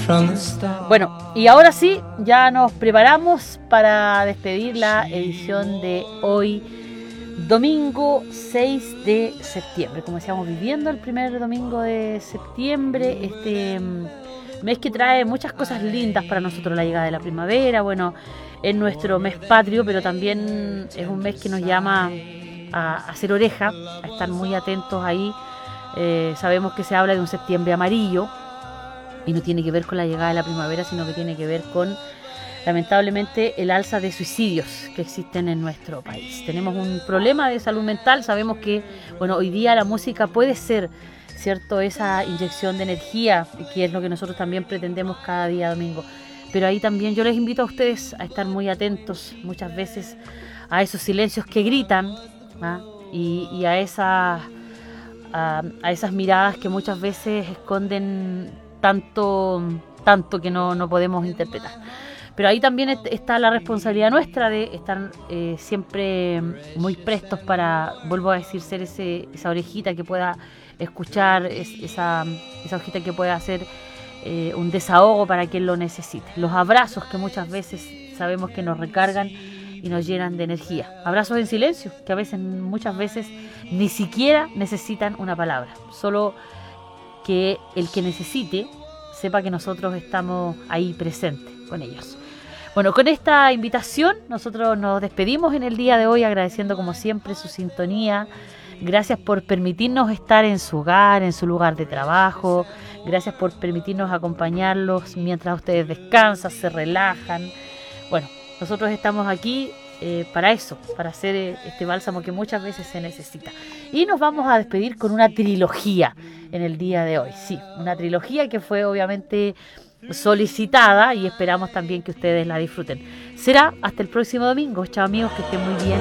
Bueno, y ahora sí, ya nos preparamos para despedir la edición de hoy, domingo 6 de septiembre. Como decíamos, viviendo el primer domingo de septiembre, este mes que trae muchas cosas lindas para nosotros, la llegada de la primavera. Bueno, es nuestro mes patrio, pero también es un mes que nos llama a hacer oreja, a estar muy atentos ahí. Sabemos que se habla de un septiembre amarillo y no tiene que ver con la llegada de la primavera, sino que tiene que ver con, lamentablemente, el alza de suicidios que existen en nuestro país. Tenemos un problema de salud mental. Sabemos que, bueno, hoy día la música puede ser, ¿cierto?, esa inyección de energía, que es lo que nosotros también pretendemos cada día domingo. Pero ahí también yo les invito a ustedes a estar muy atentos muchas veces a esos silencios que gritan, ¿ah? y a esas miradas que muchas veces esconden tanto que no podemos interpretar. Pero ahí también está la responsabilidad nuestra de estar siempre muy prestos para, vuelvo a decir, ser esa orejita que pueda escuchar, esa hojita que pueda hacer un desahogo para quien lo necesite. Los abrazos que muchas veces sabemos que nos recargan y nos llenan de energía. Abrazos en silencio, que muchas veces ni siquiera necesitan una palabra. Solo que el que necesite sepa que nosotros estamos ahí presentes con ellos. Bueno, con esta invitación nosotros nos despedimos en el día de hoy, agradeciendo como siempre su sintonía. Gracias por permitirnos estar en su hogar, en su lugar de trabajo. Gracias por permitirnos acompañarlos mientras ustedes descansan, se relajan. Bueno, nosotros estamos aquí para eso, para hacer este bálsamo que muchas veces se necesita. Y nos vamos a despedir con una trilogía en el día de hoy. Sí, una trilogía que fue obviamente solicitada y esperamos también que ustedes la disfruten. Será hasta el próximo domingo. Chao amigos, que estén muy bien.